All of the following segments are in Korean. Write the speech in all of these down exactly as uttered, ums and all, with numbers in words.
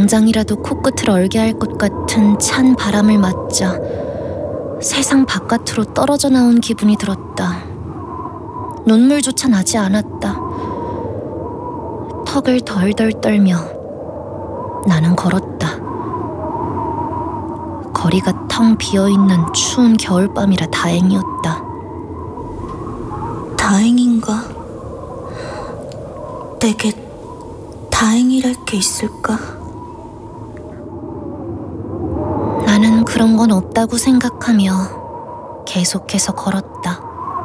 당장이라도 코끝을 얼게 할 것 같은 찬 바람을 맞자 세상 바깥으로 떨어져 나온 기분이 들었다. 눈물조차 나지 않았다. 턱을 덜덜 떨며 나는 걸었다. 거리가 텅 비어있는 추운 겨울밤이라 다행이었다. 다행인가? 내게 다행이랄 게 있을까? 나는 그런 건 없다고 생각하며 계속해서 걸었다.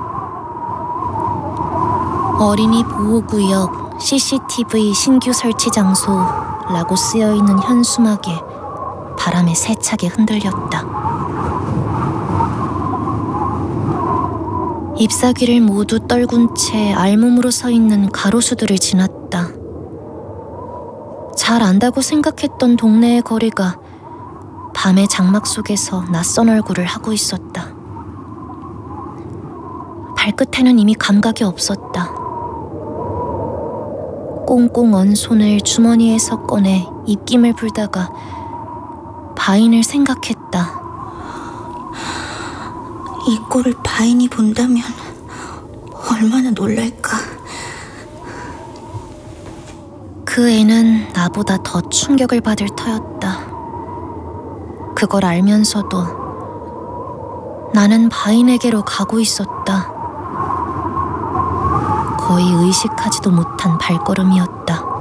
어린이 보호구역 씨씨티비 신규 설치 장소라고 쓰여있는 현수막에 바람에 세차게 흔들렸다. 잎사귀를 모두 떨군 채 알몸으로 서 있는 가로수들을 지났다. 잘 안다고 생각했던 동네의 거리가 밤의 장막 속에서 낯선 얼굴을 하고 있었다. 발끝에는 이미 감각이 없었다. 꽁꽁 언 손을 주머니에서 꺼내 입김을 불다가 바인을 생각했다. 이 꼴을 바인이 본다면 얼마나 놀랄까. 그 애는 나보다 더 충격을 받을 터였다. 그걸 알면서도 나는 바인에게로 가고 있었다. 거의 의식하지도 못한 발걸음이었다.